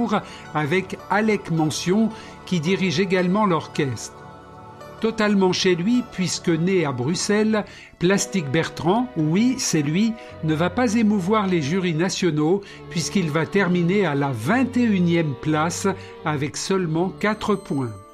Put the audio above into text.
tour avec Alec Mention qui dirige également l'orchestre. Totalement chez lui, puisque né à Bruxelles, Plastic Bertrand, oui, c'est lui, ne va pas émouvoir les jurys nationaux puisqu'il va terminer à la 21e place avec seulement 4 points.